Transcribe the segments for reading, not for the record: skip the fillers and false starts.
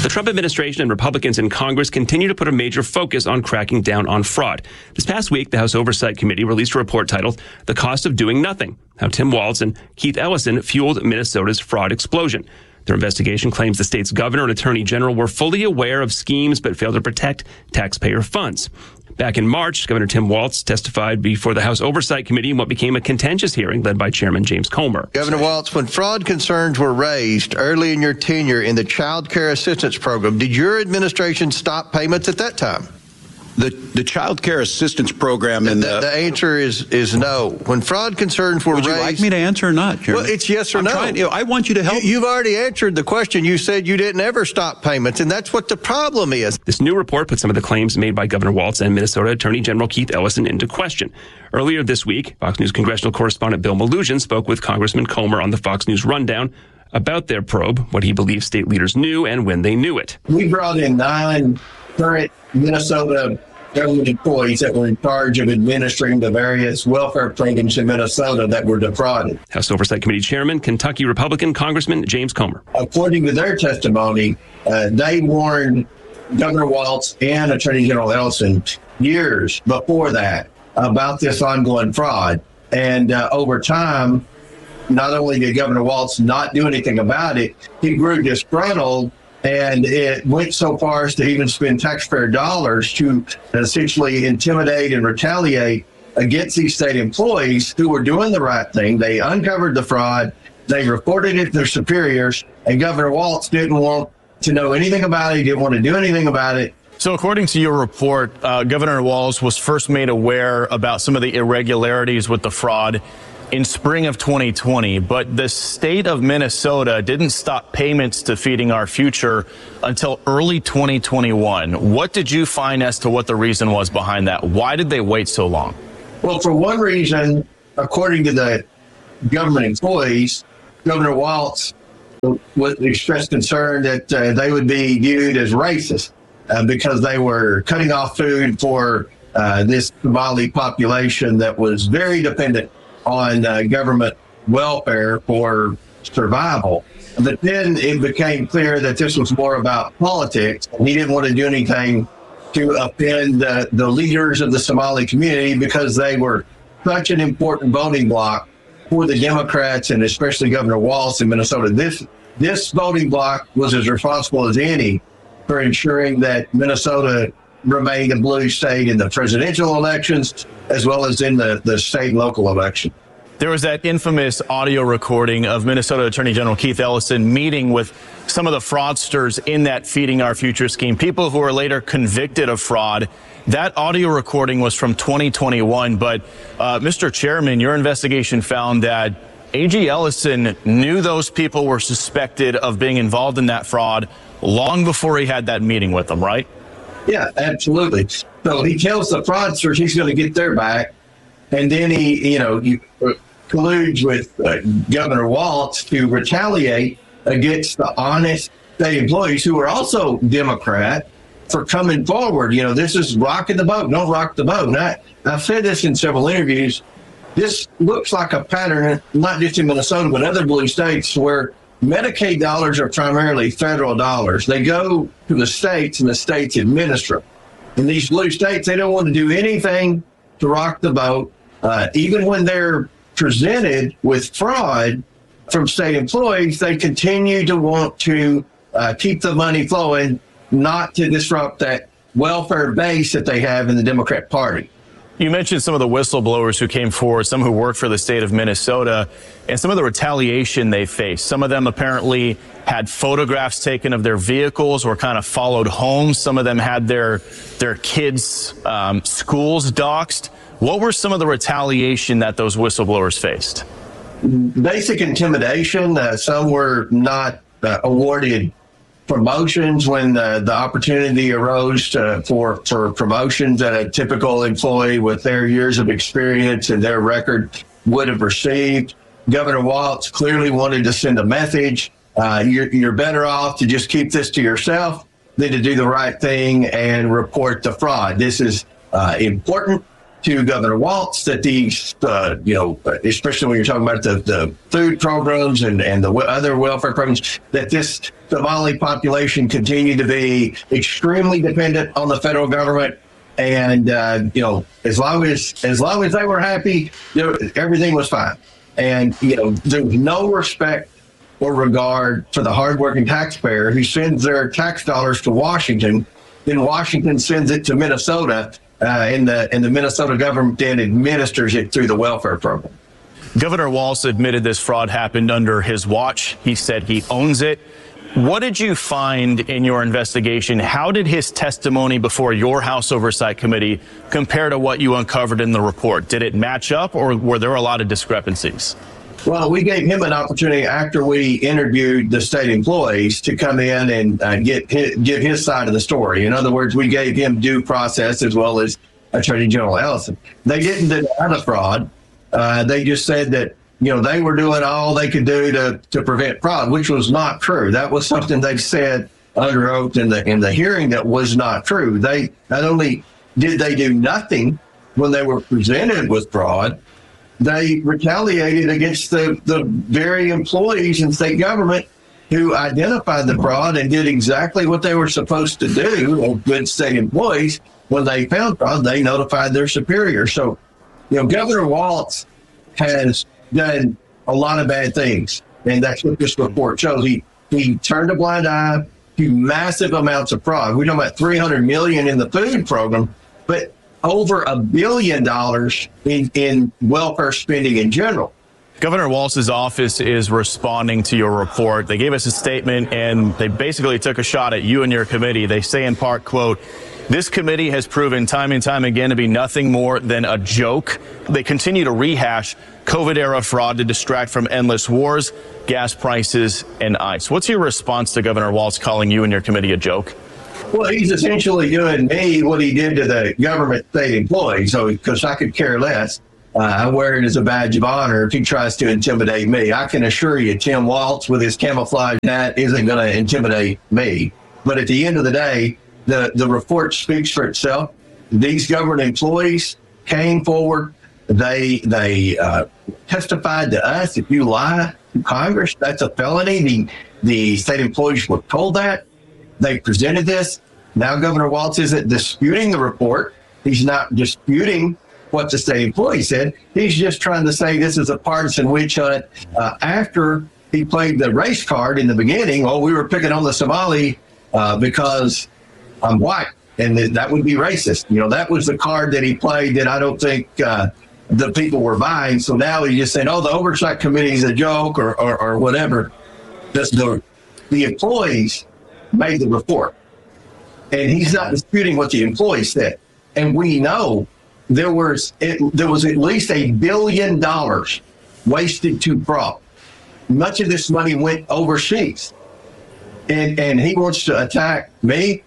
Trump administration and Republicans in Congress continue to put a major focus on cracking down on fraud. This past week, the House Oversight Committee released a report titled The Cost of Doing Nothing, How Tim Walz and Keith Ellison Fueled Minnesota's Fraud Explosion. Their investigation claims the state's governor and attorney general were fully aware of schemes but failed to protect taxpayer funds. Back in March, Governor Tim Walz testified before the House Oversight Committee in what became a contentious hearing led by Chairman James Comer. Governor Walz, when fraud concerns were raised early in your tenure in the Child Care Assistance Program, did your administration stop payments at that time? The Child Care Assistance Program and the answer is no. When fraud concerns were raised... Would you like me to answer or not, Chairman? Well, it's yes or no. I want you to help. You've already answered the question. You said you didn't ever stop payments, and that's what the problem is. This new report put some of the claims made by Governor Walz and Minnesota Attorney General Keith Ellison into question. Earlier this week, Fox News congressional correspondent Bill Malugin spoke with Congressman Comer on the Fox News Rundown about their probe, what he believes state leaders knew, and when they knew it. We brought in 9 current Minnesota government employees that were in charge of administering the various welfare programs in Minnesota that were defrauded. House Oversight Committee Chairman, Kentucky Republican Congressman James Comer. According to their testimony, they warned Governor Walz and Attorney General Ellison years before that about this ongoing fraud. And over time, not only did Governor Walz not do anything about it, he grew disgruntled. And it went so far as to even spend taxpayer dollars to essentially intimidate and retaliate against these state employees who were doing the right thing. They uncovered the fraud. They reported it to their superiors. And Governor Walz didn't want to know anything about it. He didn't want to do anything about it. So according to your report, Governor Walz was first made aware about some of the irregularities with the fraud in spring of 2020, but the state of Minnesota didn't stop payments to Feeding Our Future until early 2021. What did you find as to what the reason was behind that? Why did they wait so long? Well, for one reason, according to the government employees, Governor Walz expressed concern that they would be viewed as racist because they were cutting off food for this Somali population that was very dependent on government welfare for survival. But then it became clear that this was more about politics. He didn't want to do anything to offend the leaders of the Somali community because they were such an important voting bloc for the Democrats and especially Governor Walz in Minnesota. This voting bloc was as responsible as any for ensuring that Minnesota remained a blue state in the presidential elections as well as in the state and local election. There was that infamous audio recording of Minnesota Attorney General Keith Ellison meeting with some of the fraudsters in that Feeding Our Future scheme, people who were later convicted of fraud. That audio recording was from 2021, but Mr. Chairman, your investigation found that A.G. Ellison knew those people were suspected of being involved in that fraud long before he had that meeting with them, right? Yeah, absolutely. So he tells the fraudsters he's going to get their back, and then he colludes with Governor Walz to retaliate against the honest state employees who are also Democrat for coming forward. This is rocking the boat. Don't rock the boat. And I've said this in several interviews. This looks like a pattern, not just in Minnesota, but other blue states where Medicaid dollars are primarily federal dollars. They go to the states and the states administer. In these blue states, they don't want to do anything to rock the boat. Even when they're presented with fraud from state employees, they continue to want to keep the money flowing, not to disrupt that welfare base that they have in the Democrat Party. You mentioned some of the whistleblowers who came forward, some who worked for the state of Minnesota, and some of the retaliation they faced. Some of them apparently had photographs taken of their vehicles or kind of followed home. Some of them had their kids' schools doxxed. What were some of the retaliation that those whistleblowers faced? Basic intimidation. Some were not awarded promotions when the opportunity arose for promotions that a typical employee with their years of experience and their record would have received. Governor Walz clearly wanted to send a message. You're better off to just keep this to yourself than to do the right thing and report the fraud. This is important to Governor Walz that these, especially when you're talking about the food programs and the other welfare programs, that this Somali population continued to be extremely dependent on the federal government. And, as long as they were happy, everything was fine. And, there was no respect or regard for the hardworking taxpayer who sends their tax dollars to Washington. Then Washington sends it to Minnesota, and the Minnesota government then administers it through the welfare program. Governor Walz admitted this fraud happened under his watch. He said he owns it. What did you find in your investigation? How did his testimony before your House Oversight Committee compare to what you uncovered in the report? Did it match up, or were there a lot of discrepancies? Well, we gave him an opportunity after we interviewed the state employees to come in and give his side of the story. In other words, we gave him due process as well as Attorney General Ellison. They didn't deny the fraud. They just said that, they were doing all they could do to prevent fraud, which was not true. That was something they said under oath in the hearing that was not true. They not only did they do nothing when they were presented with fraud, they retaliated against the very employees in state government who identified the fraud and did exactly what they were supposed to do. Good state employees, when they found fraud, they notified their superiors. So, Governor Walz has done a lot of bad things, and that's what this report shows. He turned a blind eye to massive amounts of fraud. We're talking about $300 million in the food program, but over $1 billion in welfare spending in general. Governor Walz's office is responding to your report. They gave us a statement, and they basically took a shot at you and your committee. They say in part, quote, "This committee has proven time and time again to be nothing more than a joke." They continue to rehash COVID-era fraud to distract from endless wars, gas prices, and ICE. What's your response to Governor Walz calling you and your committee a joke? Well, he's essentially doing me what he did to the government state employees. So, because I could care less, I wear it as a badge of honor if he tries to intimidate me. I can assure you, Tim Walz with his camouflage hat isn't going to intimidate me. But at the end of the day, the report speaks for itself. These government employees came forward. They testified to us. If you lie to Congress, that's a felony. The state employees were told that. They presented this. Now Governor Walz isn't disputing the report. He's not disputing what the state employee said. He's just trying to say this is a partisan witch hunt. After he played the race card in the beginning, we were picking on the Somali because I'm white, and that would be racist. That was the card that he played that I don't think the people were buying. So now he's just saying, the Oversight Committee is a joke or whatever. The employees made the report, and he's not disputing what the employees said. And we know there was at least $1 billion wasted to fraud. Much of this money went overseas, and he wants to attack me.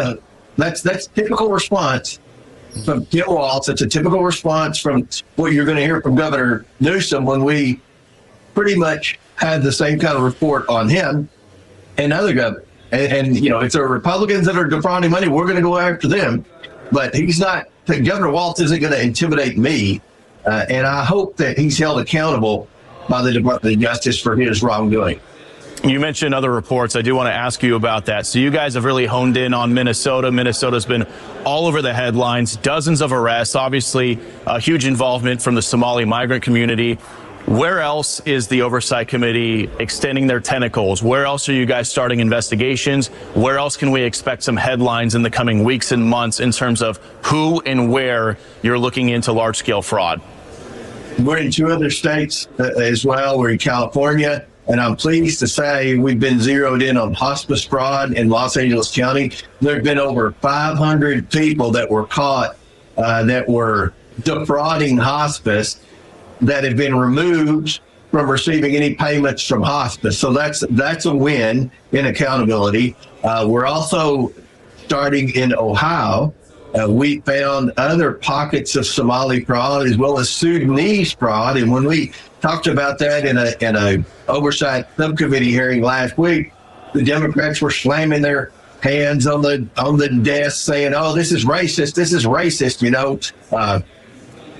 That's typical response from Tim Walz. It's a typical response from what you're going to hear from Governor Newsom when we pretty much had the same kind of report on him and other governors. And if there are Republicans that are defrauding money, we're going to go after them. But he's not. Governor Walz isn't going to intimidate me, and I hope that he's held accountable by the Department of Justice for his wrongdoing. You mentioned other reports. I do want to ask you about that. So you guys have really honed in on Minnesota. Minnesota's been all over the headlines, dozens of arrests, obviously a huge involvement from the Somali migrant community. Where else is the Oversight Committee extending their tentacles? Where else are you guys starting investigations? Where else can we expect some headlines in the coming weeks and months in terms of who and where you're looking into large-scale fraud? We're in 2 other states as well. We're in California, and I'm pleased to say we've been zeroed in on hospice fraud in Los Angeles County. There have been over 500 people that were caught that were defrauding hospice that have been removed from receiving any payments from hospice. So that's a win in accountability. We're also starting in Ohio. We found other pockets of Somali fraud as well as Sudanese fraud. And when we talked about that in a oversight subcommittee hearing last week, the Democrats were slamming their hands on the desk saying, "Oh, this is racist. This is racist."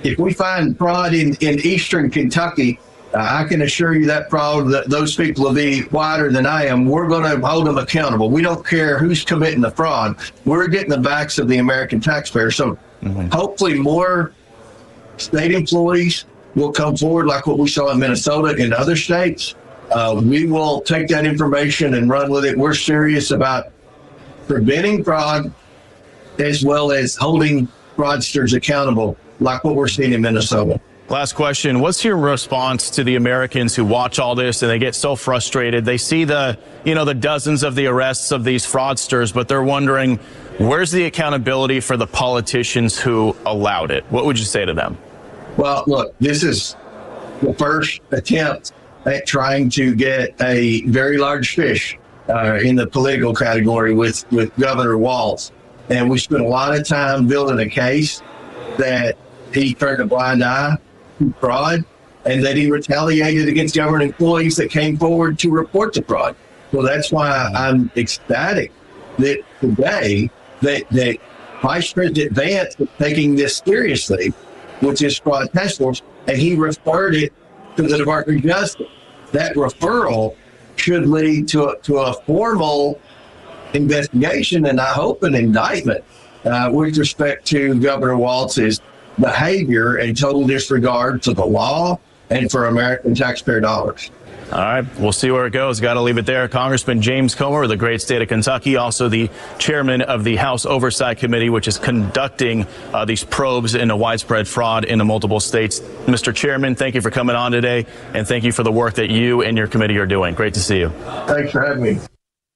if we find fraud in eastern Kentucky, I can assure you that fraud, that those people will be whiter than I am. We're going to hold them accountable. We don't care who's committing the fraud. We're getting the backs of the American taxpayer. So hopefully more state employees will come forward like what we saw in Minnesota and other states. We will take that information and run with it. We're serious about preventing fraud as well as holding fraudsters accountable like what we're seeing in Minnesota. Last question. What's your response to the Americans who watch all this and they get so frustrated? They see the dozens of the arrests of these fraudsters, but they're wondering, where's the accountability for the politicians who allowed it? What would you say to them? Well, look, this is the first attempt at trying to get a very large fish in the political category with Governor Walz. And we spent a lot of time building a case that he turned a blind eye to fraud and that he retaliated against government employees that came forward to report the fraud. So that's why I'm ecstatic that today that Vice President Vance is taking this seriously with his fraud task force, and he referred it to the Department of Justice. That referral should lead to a formal investigation and I hope an indictment with respect to Governor Walz's behavior and total disregard to the law and for American taxpayer dollars. All right, we'll see where it goes. Got to leave it there. Congressman James Comer of the great state of Kentucky, also the chairman of the House Oversight Committee, which is conducting these probes into widespread fraud in the multiple states. Mr. Chairman, thank you for coming on today, and thank you for the work that you and your committee are doing. Great to see you. Thanks for having me.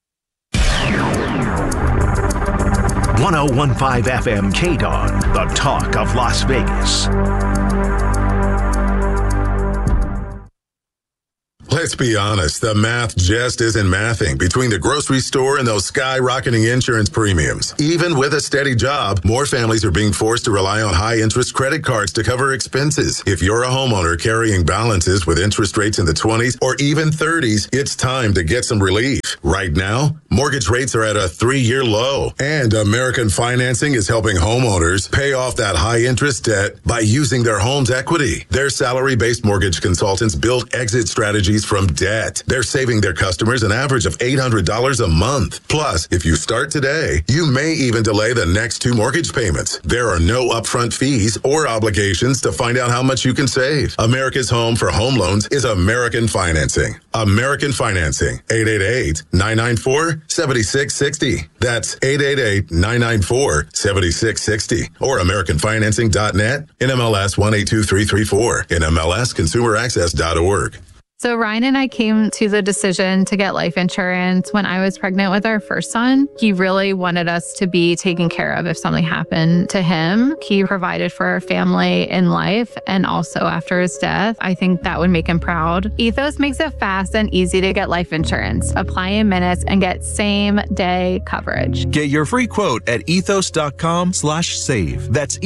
1015 FM KDON, the talk of Las Vegas. Let's be honest, the math just isn't mathing between the grocery store and those skyrocketing insurance premiums. Even with a steady job, more families are being forced to rely on high-interest credit cards to cover expenses. If you're a homeowner carrying balances with interest rates in the 20s or even 30s, it's time to get some relief. Right now, mortgage rates are at a 3-year low, and American Financing is helping homeowners pay off that high-interest debt by using their home's equity. Their salary-based mortgage consultants build exit strategies from debt. They're saving their customers an average of $800 a month. Plus, if you start today, you may even delay the next 2 mortgage payments. There are no upfront fees or obligations to find out how much you can save. America's home for home loans is American Financing. American Financing, 888-994-7660. That's 888-994-7660. Or AmericanFinancing.net, NMLS 182334, NMLSConsumerAccess.org. So Ryan and I came to the decision to get life insurance when I was pregnant with our first son. He really wanted us to be taken care of if something happened to him. He provided for our family in life and also after his death. I think that would make him proud. Ethos makes it fast and easy to get life insurance. Apply in minutes and get same-day coverage. Get your free quote at ethos.com/save. That's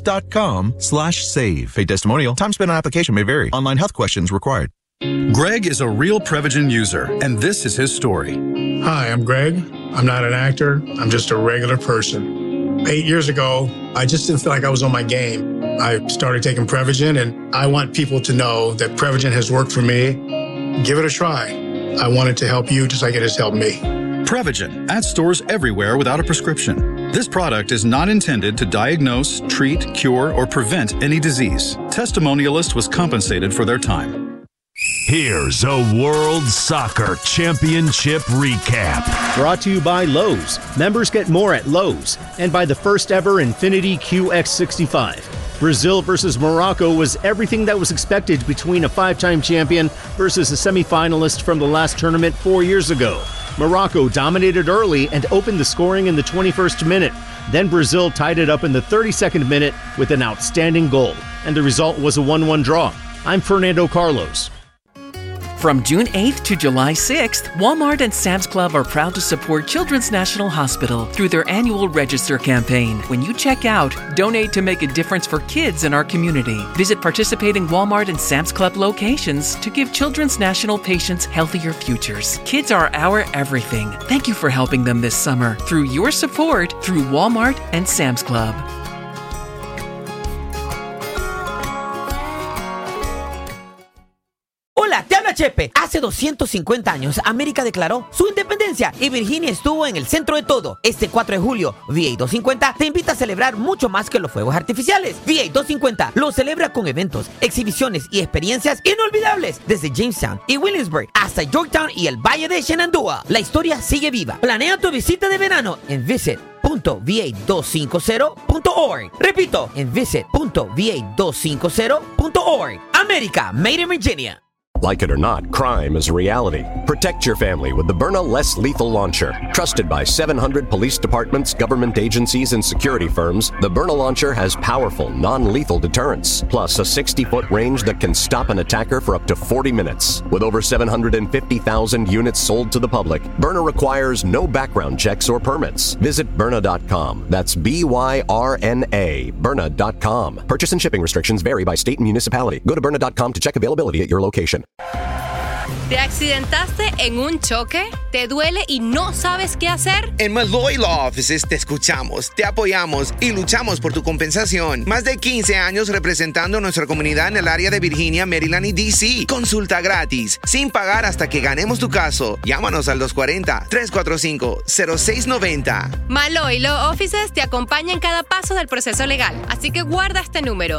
ethos.com/save. Paid testimonial. Time spent on application may vary. Online health questions required. Greg is a real Prevagen user, and this is his story. Hi, I'm Greg. I'm not an actor. I'm just a regular person. 8 years ago, I just didn't feel like I was on my game. I started taking Prevagen, and I want people to know that Prevagen has worked for me. Give it a try. I want it to help you just like it has helped me. Prevagen, at stores everywhere without a prescription. This product is not intended to diagnose, treat, cure, or prevent any disease. Testimonialist was compensated for their time. Here's a World Soccer Championship recap. Brought to you by Lowe's. Members get more at Lowe's. And by the first ever Infiniti QX65. Brazil versus Morocco was everything that was expected between a 5-time champion versus a semifinalist from the last tournament 4 years ago. Morocco dominated early and opened the scoring in the 21st minute. Then Brazil tied it up in the 32nd minute with an outstanding goal. And the result was a 1-1 draw. I'm Fernando Carlos. From June 8th to July 6th, Walmart and Sam's Club are proud to support Children's National Hospital through their annual Register campaign. When you check out, donate to make a difference for kids in our community. Visit participating Walmart and Sam's Club locations to give Children's National patients healthier futures. Kids are our everything. Thank you for helping them this summer through your support through Walmart and Sam's Club. Chepe, hace 250 años América declaró su independencia y Virginia estuvo en el centro de todo. Este 4 de julio, VA 250 te invita a celebrar mucho más que los fuegos artificiales. VA 250 lo celebra con eventos, exhibiciones y experiencias inolvidables desde Jamestown y Williamsburg hasta Yorktown y el Valle de Shenandoah. La historia sigue viva. Planea tu visita de verano en visit.va250.org. Repito, en visit.va250.org. America, made in Virginia. Like it or not, crime is a reality. Protect your family with the Byrna Less Lethal Launcher. Trusted by 700 police departments, government agencies, and security firms, the Byrna Launcher has powerful, non-lethal deterrence, plus a 60-foot range that can stop an attacker for up to 40 minutes. With over 750,000 units sold to the public, Byrna requires no background checks or permits. Visit Byrna.com. That's B-Y-R-N-A, Byrna.com. Purchase and shipping restrictions vary by state and municipality. Go to Byrna.com to check availability at your location. ¿Te accidentaste en un choque? ¿Te duele y no sabes qué hacer? En Malloy Law Offices te escuchamos, te apoyamos y luchamos por tu compensación. Más de 15 años representando a nuestra comunidad en el área de Virginia, Maryland y D.C. Consulta gratis, sin pagar hasta que ganemos tu caso. Llámanos al 240-345-0690. Malloy Law Offices te acompaña en cada paso del proceso legal. Así que guarda este número,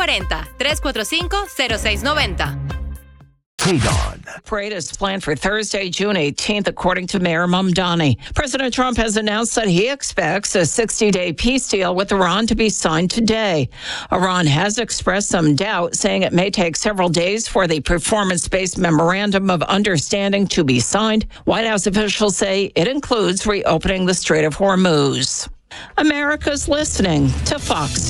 240-345-0690. Parade is planned for Thursday, June 18th, according to Mayor Mamdani. President Trump has announced that he expects a 60-day peace deal with Iran to be signed today. Iran has expressed some doubt, saying it may take several days for the performance-based memorandum of understanding to be signed. White House officials say it includes reopening the Strait of Hormuz. America's listening to Fox